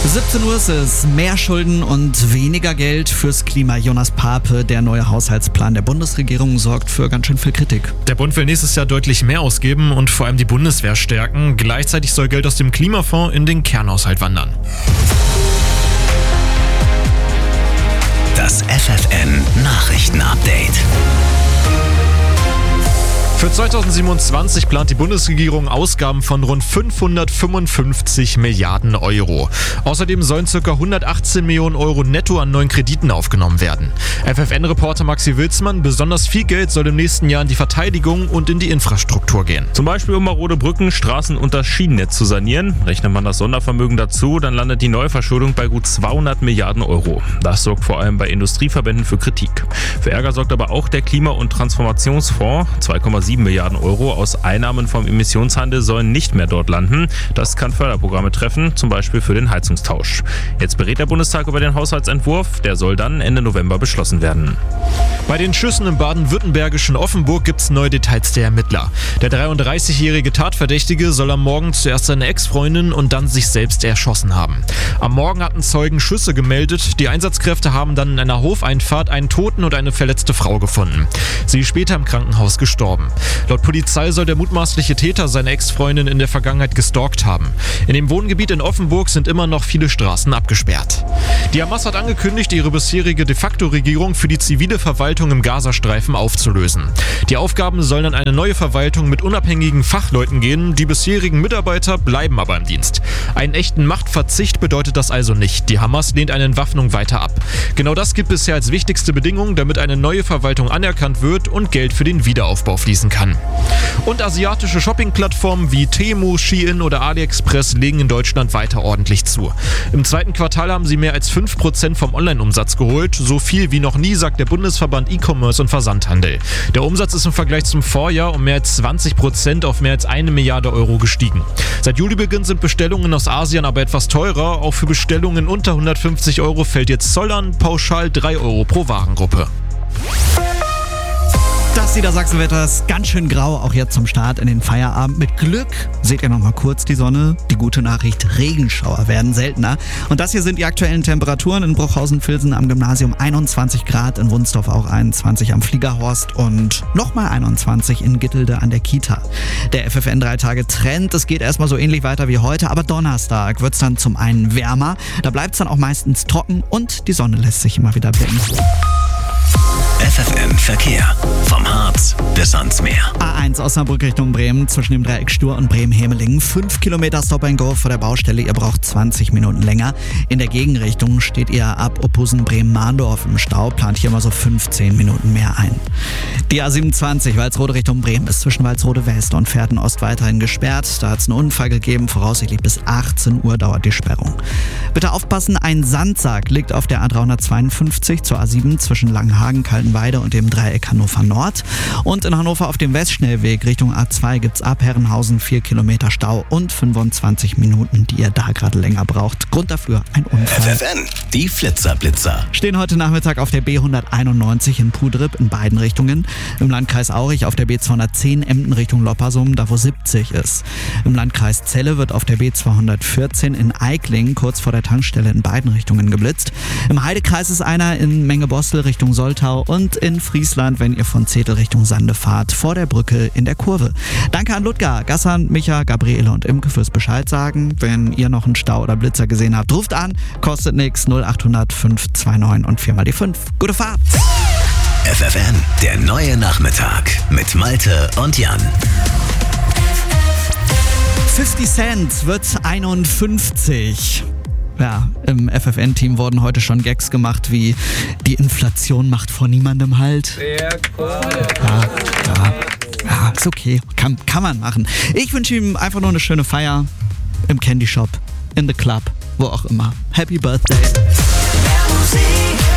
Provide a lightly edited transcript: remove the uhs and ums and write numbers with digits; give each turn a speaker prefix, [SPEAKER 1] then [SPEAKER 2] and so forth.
[SPEAKER 1] 17 Uhr ist es. Mehr Schulden und weniger Geld fürs Klima. Jonas Pape, der neue Haushaltsplan der Bundesregierung, sorgt für ganz schön viel Kritik.
[SPEAKER 2] Der Bund will nächstes Jahr deutlich mehr ausgeben und vor allem die Bundeswehr stärken. Gleichzeitig soll Geld aus dem Klimafonds in den Kernhaushalt wandern.
[SPEAKER 3] Das FFN Nachrichten-Update.
[SPEAKER 2] Für 2027 plant die Bundesregierung Ausgaben von rund 555 Milliarden Euro. Außerdem sollen ca. 118 Millionen Euro netto an neuen Krediten aufgenommen werden. FFN-Reporter Maxi Wilsmann, besonders viel Geld soll im nächsten Jahr in die Verteidigung und in die Infrastruktur gehen.
[SPEAKER 4] Zum Beispiel um marode Brücken, Straßen und das Schienennetz zu sanieren. Rechnet man das Sondervermögen dazu, dann landet die Neuverschuldung bei gut 200 Milliarden Euro. Das sorgt vor allem bei Industrieverbänden für Kritik. Für Ärger sorgt aber auch der Klima- und Transformationsfonds. 2,7 Milliarden Euro aus Einnahmen vom Emissionshandel sollen nicht mehr dort landen. Das kann Förderprogramme treffen, zum Beispiel für den Heizungstausch. Jetzt berät der Bundestag über den Haushaltsentwurf. Der soll dann Ende November beschlossen werden.
[SPEAKER 2] Bei den Schüssen im baden-württembergischen Offenburg gibt es neue Details der Ermittler. Der 33-jährige Tatverdächtige soll am Morgen zuerst seine Ex-Freundin und dann sich selbst erschossen haben. Am Morgen hatten Zeugen Schüsse gemeldet. Die Einsatzkräfte haben dann in einer Hofeinfahrt einen toten und eine verletzte Frau gefunden. Sie ist später im Krankenhaus gestorben. Laut Polizei soll der mutmaßliche Täter seine Ex-Freundin in der Vergangenheit gestalkt haben. In dem Wohngebiet in Offenburg sind immer noch viele Straßen abgesperrt. Die Hamas hat angekündigt, ihre bisherige De-facto-Regierung für die zivile Verwaltung im Gazastreifen aufzulösen. Die Aufgaben sollen an eine neue Verwaltung mit unabhängigen Fachleuten gehen. Die bisherigen Mitarbeiter bleiben aber im Dienst. Einen echten Machtverzicht bedeutet das also nicht. Die Hamas lehnt eine Entwaffnung weiter ab. Genau das gibt bisher als wichtigste Bedingung, damit eine neue Verwaltung anerkannt wird und Geld für den Wiederaufbau fließen kann. Und asiatische Shopping-Plattformen wie Temu, Shein oder AliExpress legen in Deutschland weiter ordentlich zu. Im zweiten Quartal haben sie mehr als 5% vom Online-Umsatz geholt. So viel wie noch nie, sagt der Bundesverband E-Commerce und Versandhandel. Der Umsatz ist im Vergleich zum Vorjahr um mehr als 20% auf mehr als 1 Milliarde Euro gestiegen. Seit Julibeginn sind Bestellungen aus Asien aber etwas teurer. Auch für Bestellungen unter 150 Euro fällt jetzt Zoll an, pauschal 3 Euro pro Warengruppe.
[SPEAKER 1] Das Niedersachsenwetter ist ganz schön grau, auch jetzt zum Start in den Feierabend. Mit Glück seht ihr noch mal kurz die Sonne. Die gute Nachricht, Regenschauer werden seltener. Und das hier sind die aktuellen Temperaturen in Bruchhausen-Vilsen am Gymnasium. 21 Grad, in Wunsdorf auch 21 am Fliegerhorst und nochmal 21 in Gittelde an der Kita. Der FFN 3-Tage-Trend, es geht erstmal so ähnlich weiter wie heute, aber Donnerstag wird es dann zum einen wärmer. Da bleibt es dann auch meistens trocken und die Sonne lässt sich immer wieder blicken.
[SPEAKER 3] FFN Verkehr. Vom Harz bis ans Meer.
[SPEAKER 1] A1 Osnabrück Richtung Bremen zwischen dem Dreieck Stur und Bremen-Hemelingen. 5 Kilometer Stop-and-Go vor der Baustelle. Ihr braucht 20 Minuten länger. In der Gegenrichtung steht ihr ab Ophusen Bremen-Mahndorf im Stau. Plant hier mal so 15 Minuten mehr ein. Die A27 Walsrode Richtung Bremen ist zwischen Walsrode West und Pferden-Ost weiterhin gesperrt. Da hat es einen Unfall gegeben. Voraussichtlich bis 18 Uhr dauert die Sperrung. Bitte aufpassen, ein Sandsack liegt auf der A352 zur A7 zwischen Langenhagen, Kaltenweide und dem Dreieck Hannover Nord. Und in Hannover auf dem Westschnellweg Richtung A2 gibt's ab Herrenhausen 4 Kilometer Stau und 25 Minuten, die ihr da gerade länger braucht. Grund dafür ein Unfall.
[SPEAKER 3] FFN, die Flitzer-Blitzer.
[SPEAKER 1] Stehen heute Nachmittag auf der B191 in Pudrip in beiden Richtungen. Im Landkreis Aurich auf der B210 Emden Richtung Loppersum, da wo 70 ist. Im Landkreis Celle wird auf der B214 in Eikling kurz vor der Tankstelle in beiden Richtungen geblitzt. Im Heidekreis ist einer in Mengebostel Richtung Soltau und in Friesland, wenn ihr von Zetel Richtung Sande fahrt, vor der Brücke in der Kurve. Danke an Ludger, Gassan, Micha, Gabriele und Imke fürs Bescheid sagen. Wenn ihr noch einen Stau oder Blitzer gesehen habt, ruft an, kostet nix, 0800 529 und 4 mal die 5. Gute Fahrt!
[SPEAKER 3] FFN, der neue Nachmittag mit Malte und Jan.
[SPEAKER 1] 50 Cent wird 51. Ja, im FFN-Team wurden heute schon Gags gemacht wie die Inflation macht vor niemandem Halt.
[SPEAKER 5] Sehr cool.
[SPEAKER 1] Ja, ist okay. Kann man machen. Ich wünsche ihm einfach nur eine schöne Feier im Candy Shop, in the Club, wo auch immer. Happy Birthday.
[SPEAKER 6] Mehr Musik.